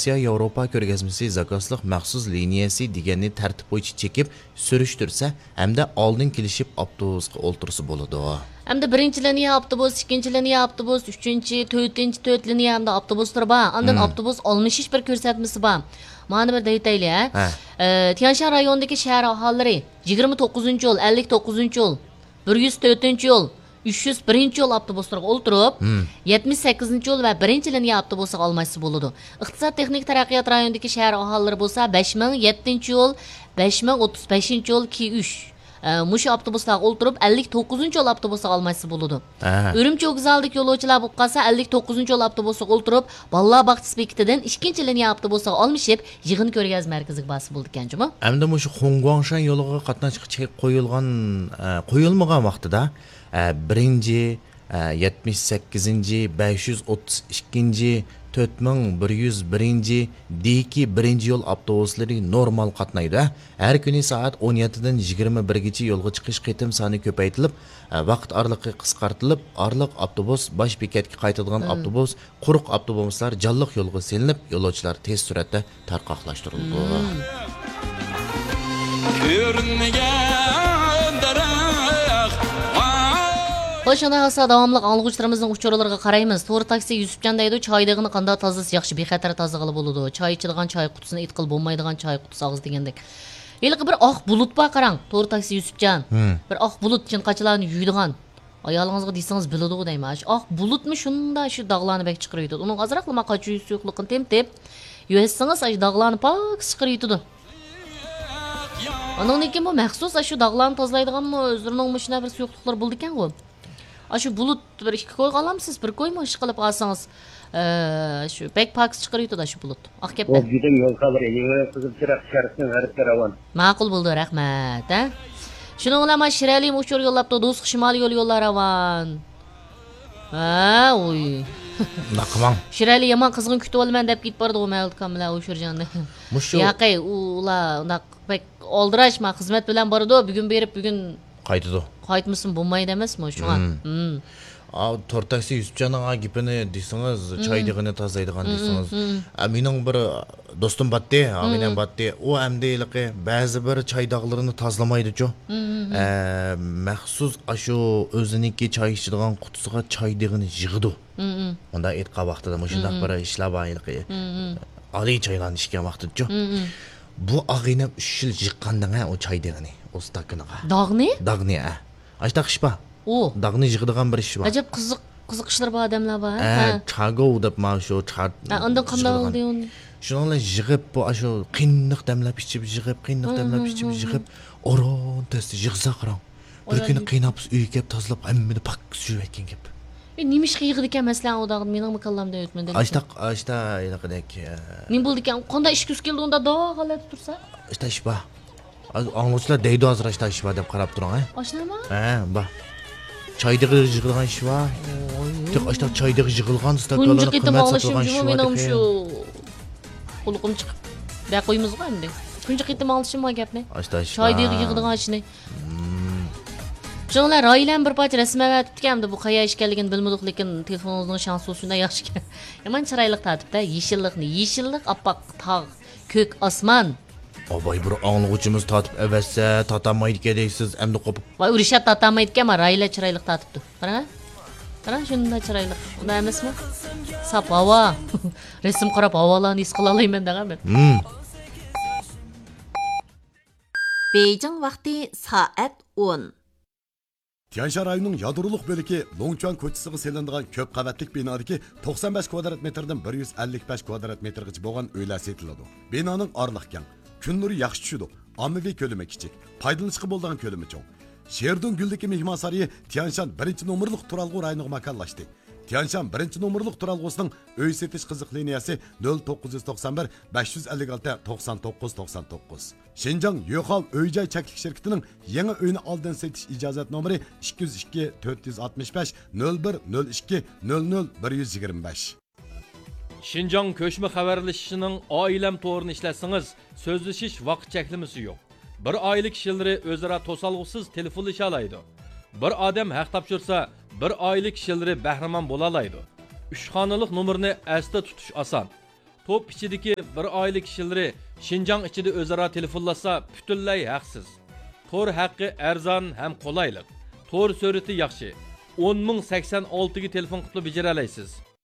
Asiya Yevropa ko'rgazmasi zakazliq maxsus liniyasi deganni tartib bo'yicha chekib surishtirsa hamda oldin kelishib avtobusga o'ltirsa bo'ladi. Hamda birinchi liniya avtobus, ikkinchi liniya avtobus, uchinchi, to'rt liniya hamda avtobuslar bor. Ondan avtobus almashish bir ko'rsatmasi bor. Mana bir deytayli, Tianshan rayonidagi shahar aholilari 29-yo'l, 59-yo'l, 104-yo'l, 301-yo'l avtobuslarga o'ltirib, 78-yo'l va 1-liniya avtobusiga olmasi bo'ladi. Iqtisod texnik taraqqiyot rayonidagi shahar aholilari bo'lsa 5007-yo'l, 5035-yo'l K3 Muşu avtobuslarga o'ltirib 59-yo'l avtobusga olmasi bo'ladi. Urumchi vokzalidagi yo'lovchilar bo'lib qolsa 59-yo'l avtobusga o'ltirib, Balla bog'chisi bekitidan 2-liniya avtobusga olmishib, yig'in ko'rgaz markaziga bosib bo'ldi ekanmi? Hamda mushu Xongguangshan yo'liga qatnashga qo'yilmagan vaqtida 1-78-532 4101 deki 1-yo'l avtobuslari normal qatnaydi. Har kuni soat 17 dan 21 gacha yo'lga chiqish qitim soni ko'paytirilib, vaqt araliqi qisqartirilib, araliq avtobus bosh bekatga qaytadigan avtobus, quruq avtobuslar jonliq yo'lga selinib, yo'lovchilar tez suratda tarqoqlashtirildi. Hoşuna olsa davamlıq anlıqçılarımızın uçurularına qarayımız. To'g'ri taksi Yusufcan deydi, çaydığını qanday tozalasa yaxshi, bexatar tozalag'ili bo'ladi. Çay ichadigan çay qutisini itqil bo'lmaydigan çay qutisi og'iz degandek. Yilqi bir oq bulut bor qarang, to'g'ri taksi Yusufcan. Bir oq bulut chinqachilarni yuydigan. Ayolingizga desangiz biladi deyman. Oq bulutmi shunda shu dog'larni bek chiqaraydi. Uning azroq nima qachiy suyuqliqini temtib, yuysangiz shu dog'larni pak chiqaraydi. Onun için bu məxsus şu dağlarını tozlaydiganmı, özlərinin məşinə bir suyuqluqlar buldu ekan o. Şu bulut bir iki koy qalamsız, bir koy mu iş qılıb alsanız, şu backpack çıxırıydı da şu bulut. Aq kepə. O gidim yol qalır, yeni qızıb çırak şərifdən həriflər avan. Maqul buldu, rəhmət. Şunun ulama Şirəli uçur yollabdı, Dostq Şimali yollar avan. Oy. Naqman. Şirəli yaman qızğın kütüb olman dep git bardı o məld kamla uçurjandı. Yaqay ula undaq pek oldıraşma xizmet bilen bardı o bugün berip bugün qaytıdı. Qaytmışsın bulmaydı emasmı şuna? To'rt taksi Yusufcan'ın gipini deysiniz, çaydığını tazaydigan deysiniz. Mening bir dostum batdi, ag'inam batdi. O hamda ilqi ba'zi bir çaydağlarını tazlamaydi-ku. Maxsus shu o'ziniki çay ichadigan qutisiga çaydığını yig'di. Onda etqa vaqtida mushundaq bir ishlar bor ilqi. Ali çaylarni ishga vaqtida-ku. Bu ag'inam 3 yil yiqqandan o çaydığını, o stakiniga. Dağni? Dağni. Ajdaq ish bor. O dağni yig'digan bir ish bor. Ajab qiziq ishlar bor odamlar bor. Chagov deb mana shu chart. Undan qanday oldi uni? Shuningla yig'ib bu shu qiyinliq damlab ichib yig'ib, qiyinliq damlab ichib yig'ib, oron tasti yig'sa qarang. Bir kuni qiynab uyga kelib tozalab, hammani pak suyib aytgan gap. Nima ish qiyig'di ekan masalan o dağni mening makallamda o'tmadi. Ashta ilaqidek. Men bo'ldi ekan, qanday ish kuz keldi unda dog'alab tursa? Ashta ish bor. Anglashlar deydi hozir ashta ish bor deb qarab turing, ha? Oshnama? Bor. Çaydığı yığılgan iş var. Tek açta çaydığı yığılgan stakanlarını kıymet satılgan iş var. Menim şu quluqum chiqib. Da qo'yimiz qo'y endi. Kunchi qitim olishim ma gapni. Çaydığı yığılgan ishni. Şunlar oilam bir parcha rasmga tutgandim. Bu qayerga ish ekanligini bilmadik, lekin telefonimizning shansi shunday yaxshi ekan. Yaman chiroyli tartibda yeshillik, oppoq tog', ko'k osmon. Abay bir anlıqçımız tatip evetse tatamaydı ki deysiz emdi kopuk. Vay urişat tatamaydı ki ama rayla çıraylık tatipti. Para şunda çıraylık. Onda emes mi? Sap hava. Resim qarab havalarını is qılalayım ben degan ben. Beijing vaqti saat 10. Tianshan rayonunun yadroluk bölüki Longchuan ko'chasiga selindigan ko'p qavatlik binodagi 95 kvadrat metrdan 155 kvadrat metrgacha bo'lgan uylar setiladi. Binoning orliq keng, kun nuri yaxshi tushadi. Ommaviy ko'lami kichik, foydalanishga bo'ladigan ko'lami cho'ng. Sherdun Guldagi mehmon saroyi Tianshan 1-nomerlik turalg'u rayoniga makonlashdi. Tianshan 1-nomerlik turalg'usining uy setish qiziq liniyasi 0991 556 99 99. Şinjan Yo'qol uy-joy chaklik shirkatining yangi uyni oldin setish ijozat nomeri 202 465 01 02 00 125. Şinjan ko'chma xabarlashishining oilam to'g'rini ishlatsangiz, so'zlashish vaqt cheklamasi yo'q. Bir oila kishilari o'zaro to'salg'usiz telefonlasha oladi. Bir odam haq topshirsa, bir oila kishilari bahramon bo'la oladi. 3 xonalik nomerni asda tutish oson. Top ichidagi bir oila kishilari Şinjan ichida o'zaro telefonlashsa butunlay haqsiz. Tor haqqi arzon ham qulaylik. Tor surati yaxshi. 10.086 ga telefon qilib bejara olasiz.